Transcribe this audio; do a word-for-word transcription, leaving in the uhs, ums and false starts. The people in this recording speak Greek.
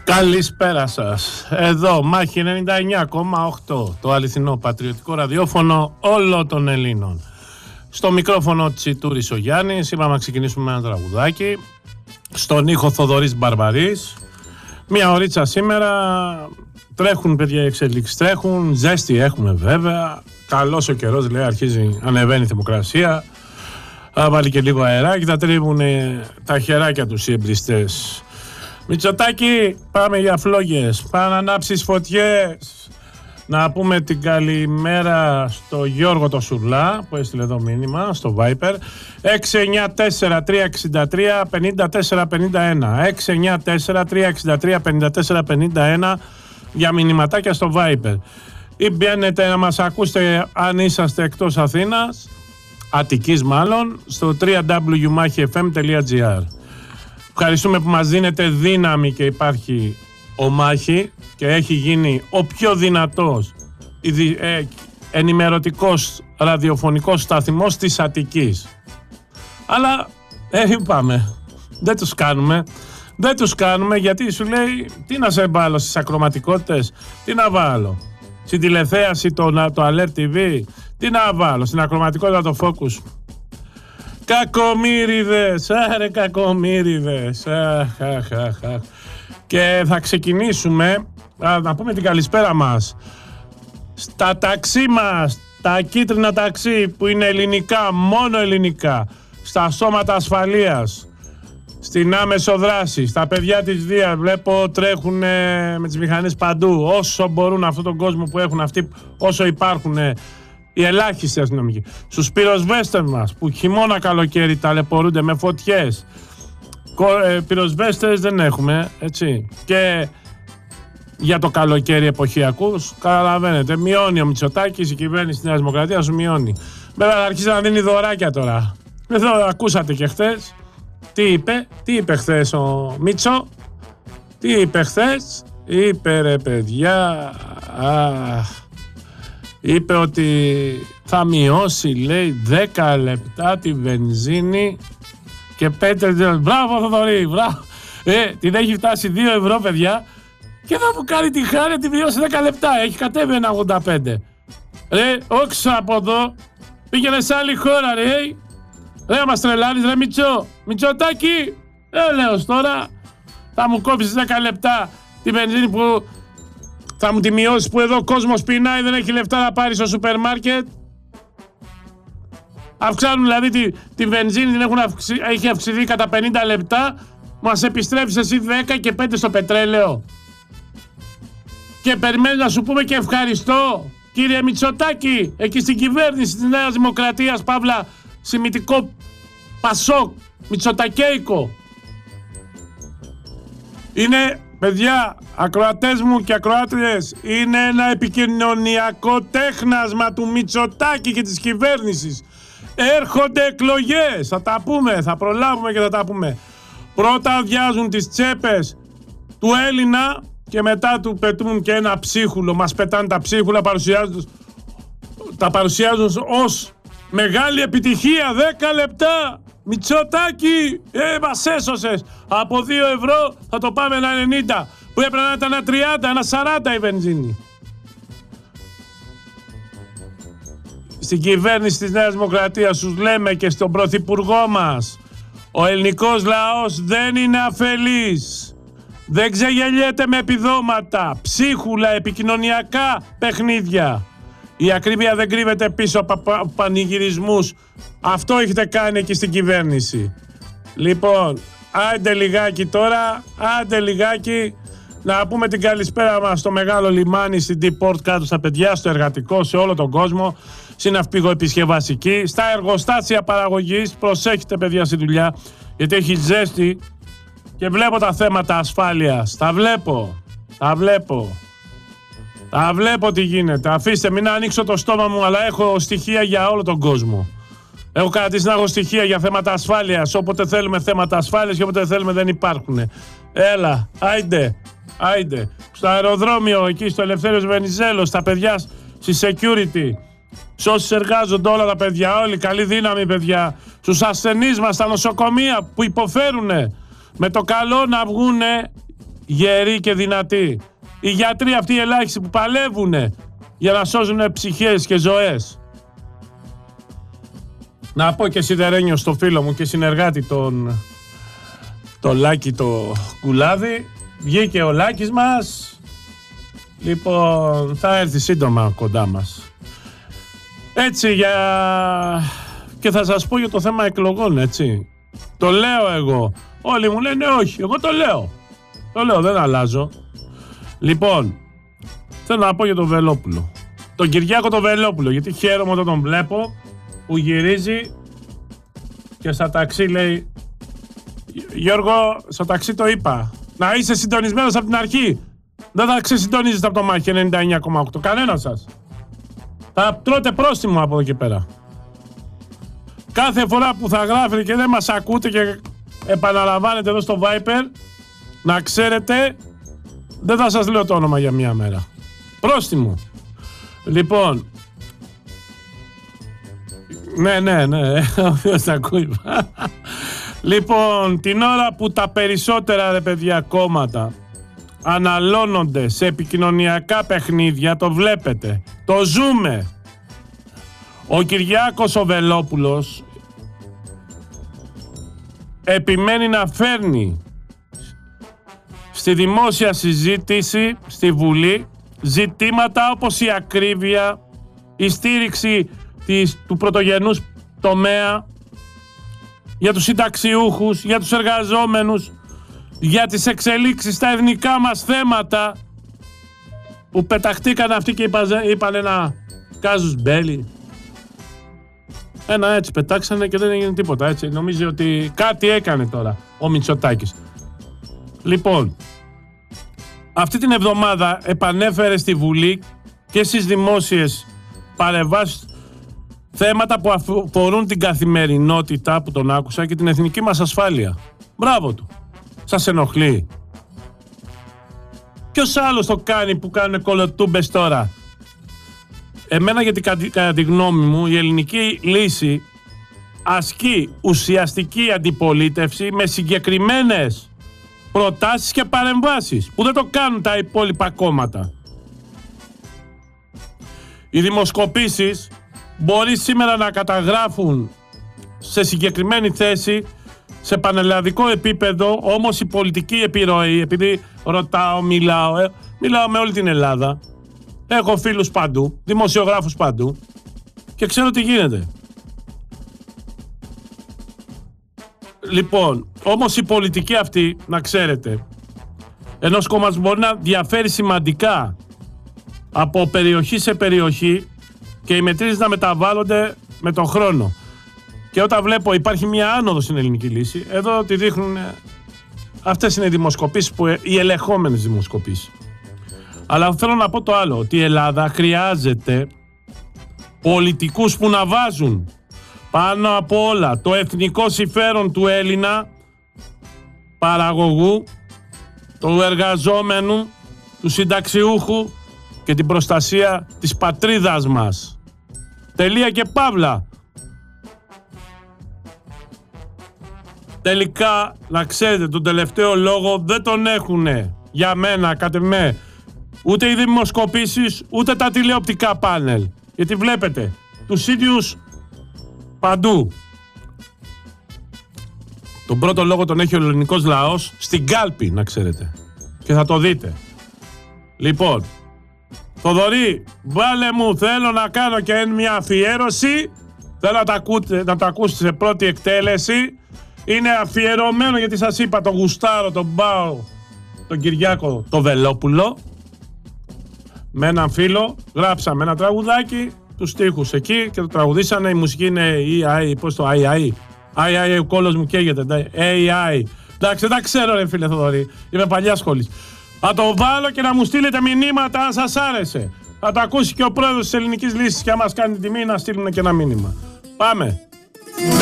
Καλησπέρα σας. Εδώ Μάχη ενενήντα εννιά κόμμα οκτώ, το αληθινό πατριωτικό ραδιόφωνο όλων των Ελλήνων. Στο μικρόφωνο Τσιτούρης ο Γιάννης. Είπαμε να ξεκινήσουμε με ένα τραγουδάκι. Στον ήχο Θοδωρής Μπαρμπαρής. Μια ωρίτσα σήμερα. Τρέχουν παιδιά οι εξελίξεις, τρέχουν. Ζέστη έχουμε βέβαια. Καλός ο καιρός, λέει, αρχίζει, ανεβαίνει η θερμοκρασία. Θα βάλει και λίγο αεράκι, θα τρίβουν τα χεράκια τους οι εμπριστές. Μητσοτάκη, πάμε για φλόγες, πάμε να ανάψεις φωτιές. Να πούμε την καλημέρα στο Γιώργο το Σουρλά που έστειλε εδώ μήνυμα στο Viper. έξι εννιά τέσσερα τρία έξι τρία πέντε τέσσερα πέντε ένα έξι εννιά τέσσερα τρία έξι τρία πέντε τέσσερα πέντε ένα για μηνυματάκια στο Viper. Ή μπαίνετε να μας ακούσετε αν είσαστε εκτός Αθήνας, Αττικής μάλλον, στο double-u double-u double-u τελεία μάχη εφ εμ τελεία τζι άρ. Ευχαριστούμε που μας δίνετε δύναμη και υπάρχει ο Μάχη και έχει γίνει ο πιο δυνατός ε, ενημερωτικός ραδιοφωνικός σταθμός της Αττικής. Αλλά ε, είπαμε, δεν τους κάνουμε. Δεν τους κάνουμε γιατί σου λέει τι να σε βάλω στις ακροματικότητες, τι να βάλω στην τηλεθέαση το, το Alert τι βι, τι να βάλω στην ακροματικότητα το Focus. Κακομοίριδες, άρε κακομοίριδες. Αχ, αχ, αχ, αχ. Και θα ξεκινήσουμε α, να πούμε την καλησπέρα μας στα ταξί μας, τα κίτρινα ταξί που είναι ελληνικά, μόνο ελληνικά, στα σώματα ασφαλείας, στην άμεσο δράση, στα παιδιά της Δία. Βλέπω τρέχουν ε, με τις μηχανές παντού, όσο μπορούν αυτόν τον κόσμο που έχουν αυτοί, όσο υπάρχουν ε, οι ελάχιστοι αστυνομικοί. Στους πυροσβέστες μας που χειμώνα καλοκαίρι ταλαιπωρούνται με φωτιές. Ε, πυροσβέστες δεν έχουμε, έτσι. Και για το καλοκαίρι εποχιακούς, καταλαβαίνετε, μειώνει ο Μητσοτάκης, η κυβέρνηση της Νέας Δημοκρατίας σου μειώνει. Βέβαια θα αρχίσει να δίνει δωράκια τώρα. Εδώ ακούσατε και χθες. Τι είπε, τι είπε χθες ο Μίτσο, τι είπε χθες, είπε ρε παιδιά, αχ, είπε ότι θα μειώσει, λέει, δέκα λεπτά τη βενζίνη και πέντε λεπτά. Μπράβο Θοδωρή, μπράβο. Ε, την έχει φτάσει δύο ευρώ παιδιά και θα μου κάνει τη χάρη τη μειώσει δέκα λεπτά, έχει κατέβει ένα ογδόντα πέντε. Ρε, όχι από εδώ, πήγαινε σε άλλη χώρα ρε. Ρε μας τρελάνεις ρε Μητσό, Μητσοτάκη, ε λέω τώρα, θα μου κόψεις δέκα λεπτά τη βενζίνη που θα μου τη μειώσεις που εδώ ο κόσμος πεινάει, δεν έχει λεφτά να πάρει στο σούπερ μάρκετ. Αυξάνουν δηλαδή τη, τη βενζίνη, την έχουν αυξη, έχει αυξηθεί κατά πενήντα λεπτά, μας επιστρέφεις εσύ δέκα και πέντε στο πετρέλαιο. Και περιμένεις να σου πούμε και ευχαριστώ, κύριε Μητσοτάκη, εκεί στην κυβέρνηση της Νέας Δημοκρατίας, παύλα, σημιτικό Πασόκ, Μητσοτακέικο. Είναι, παιδιά, ακροατές μου και ακροάτριες, είναι ένα επικοινωνιακό τέχνασμα του Μητσοτάκη και της κυβέρνησης. Έρχονται εκλογές, θα τα πούμε, θα προλάβουμε και θα τα πούμε. Πρώτα αδειάζουν τις τσέπες του Έλληνα και μετά του πετούν και ένα ψίχουλο. Μας πετάνε τα ψίχουλα, παρουσιάζουν, τα παρουσιάζουν ως μεγάλη επιτυχία, δέκα λεπτά. Μητσοτάκη, ε, μας έσωσες. Από δύο ευρώ θα το πάμε ένα ενενήντα. Που έπρεπε να ήταν ένα τριάντα, ένα σαράντα η βενζίνη. Στην κυβέρνηση της Νέας Δημοκρατίας τους λέμε και στον πρωθυπουργό μας, ο ελληνικός λαός δεν είναι αφελής. Δεν ξεγελιέται με επιδόματα, ψίχουλα, επικοινωνιακά παιχνίδια. Η ακρίβεια δεν κρύβεται πίσω από πανηγυρισμούς. Αυτό έχετε κάνει εκεί στην κυβέρνηση. Λοιπόν, άντε λιγάκι τώρα, άντε λιγάκι να πούμε την καλησπέρα μας στο μεγάλο λιμάνι, στην T-Port κάτω στα παιδιά, στο εργατικό, σε όλο τον κόσμο, στην ναυπηγοεπισκευαστική, στα εργοστάσια παραγωγής. Προσέχετε παιδιά στη δουλειά, γιατί έχει ζέστη και βλέπω τα θέματα ασφάλειας. Τα βλέπω, τα βλέπω. Τα βλέπω τι γίνεται. Αφήστε, μην ανοίξω το στόμα μου, αλλά έχω στοιχεία για όλο τον κόσμο. Έχω κρατήσει να έχω στοιχεία για θέματα ασφάλειας. Όποτε θέλουμε θέματα ασφάλειας και όποτε θέλουμε δεν υπάρχουν. Έλα, άιντε, άιντε. Στο αεροδρόμιο, εκεί στο Ελευθέριος Βενιζέλος, τα παιδιά στη security. Σε όσους εργάζονται όλα τα παιδιά, όλοι, καλή δύναμη παιδιά. Στους ασθενείς μας στα νοσοκομεία που υποφέρουνε. Με το καλό να βγουνε γεροί και δυνατοί. Οι γιατροί αυτοί οι ελάχιστοι που παλεύουνε για να σώζουν ψυχές και ζωές. Να πω και σιδερένιο στο φίλο μου και συνεργάτη τον, τον Λάκη το Κουλάδη. Βγήκε ο Λάκης μας. Λοιπόν, θα έρθει σύντομα κοντά μας. Έτσι για... Και θα σας πω για το θέμα εκλογών, έτσι. Το λέω εγώ. Όλοι μου λένε όχι, εγώ το λέω. Το λέω, δεν αλλάζω. Λοιπόν, θέλω να πω για τον Βελόπουλο. Τον Κυριάκο τον Βελόπουλο, γιατί χαίρομαι όταν τον βλέπω που γυρίζει και στα ταξί λέει Γιώργο, στο ταξί το είπα, να είσαι συντονισμένος από την αρχή. Δεν θα ξεσυντονίζεστε από το μάχη ενενήντα εννιά κόμμα οκτώ. Κανένας σας. Θα τρώτε πρόστιμο από εδώ και πέρα. Κάθε φορά που θα γράφετε και δεν μας ακούτε και επαναλαμβάνετε εδώ στο Viper, να ξέρετε, δεν θα σας λέω το όνομα για μία μέρα. Πρόστιμο. Λοιπόν, ναι, ναι, ναι, όποιος τα ακούει. Λοιπόν, την ώρα που τα περισσότερα ρε παιδιά κόμματα αναλώνονται σε επικοινωνιακά παιχνίδια, το βλέπετε, το ζούμε. Ο Κυριάκος ο Βελόπουλος επιμένει να φέρνει στη δημόσια συζήτηση, στη Βουλή, ζητήματα όπως η ακρίβεια, η στήριξη της, του πρωτογενούς τομέα, για τους συνταξιούχους, για τους εργαζόμενους, για τις εξελίξεις στα εθνικά μας θέματα, που πεταχτήκαν αυτοί και είπαν, είπαν ένα κάζους μπέλι. Ένα έτσι πετάξανε και δεν έγινε τίποτα, έτσι. Νομίζει ότι κάτι έκανε τώρα ο Μητσοτάκης. Λοιπόν, αυτή την εβδομάδα επανέφερε στη Βουλή και στις δημόσιες παρεμβάσεις θέματα που αφορούν την καθημερινότητα που τον άκουσα και την εθνική μας ασφάλεια. Μπράβο του. Σας ενοχλεί? Ποιος άλλος το κάνει που κάνουν κολοτούμπες τώρα? Εμένα, γιατί κατά τη γνώμη μου η ελληνική λύση ασκεί ουσιαστική αντιπολίτευση με συγκεκριμένες προτάσεις και παρεμβάσεις που δεν το κάνουν τα υπόλοιπα κόμματα. Οι δημοσκοπήσεις μπορεί σήμερα να καταγράφουν σε συγκεκριμένη θέση σε πανελλαδικό επίπεδο, όμως η πολιτική επιρροή, επειδή ρωτάω, μιλάω, ε, μιλάω με όλη την Ελλάδα, έχω φίλους παντού, δημοσιογράφους παντού και ξέρω τι γίνεται. Λοιπόν, όμως η πολιτική αυτή, να ξέρετε, ενός κόμματος μπορεί να διαφέρει σημαντικά από περιοχή σε περιοχή και οι μετρήσεις να μεταβάλλονται με τον χρόνο. Και όταν βλέπω υπάρχει μια άνοδος στην ελληνική λύση, εδώ τη δείχνουν, αυτές είναι οι δημοσκοπήσεις, που, οι ελεγχόμενες δημοσκοπήσεις. Αλλά θέλω να πω το άλλο, ότι η Ελλάδα χρειάζεται πολιτικούς που να βάζουν πάνω απ' όλα το εθνικό συμφέρον του Έλληνα παραγωγού, του εργαζόμενου, του συνταξιούχου και την προστασία της πατρίδας μας. Τελεία και παύλα. Τελικά, να ξέρετε, τον τελευταίο λόγο δεν τον έχουνε, για μένα, κατ' εμέ, ούτε οι δημοσκοπήσεις, ούτε τα τηλεοπτικά πάνελ. Γιατί βλέπετε, τους ίδιους παντού. Τον πρώτο λόγο τον έχει ο ελληνικός λαός στην κάλπη, να ξέρετε. Και θα το δείτε. Λοιπόν, Θοδωρή, βάλε μου, θέλω να κάνω και μια αφιέρωση. Θέλω να το, ακούτε, να το ακούσετε σε πρώτη εκτέλεση. Είναι αφιερωμένο, γιατί σας είπα, τον γουστάρω, τον πάω, τον Κυριάκο, τον Βελόπουλο. Με έναν φίλο γράψαμε ένα τραγουδάκι, τους στίχους εκεί και το τραγουδήσανε. Η μουσική είναι ι άι, πώς το άι άι. άι άι, ο κόλος μου καίγεται. έι άι. Εντάξει, δεν ξέρω ρε φίλε Θοδωρή. Είμαι παλιά σχολής. Θα το βάλω και να μου στείλετε μηνύματα αν σας άρεσε. Θα το ακούσει και ο πρόεδρος της ελληνικής λύσης και αν μας κάνει τιμή να στείλουν και ένα μήνυμα. Πάμε.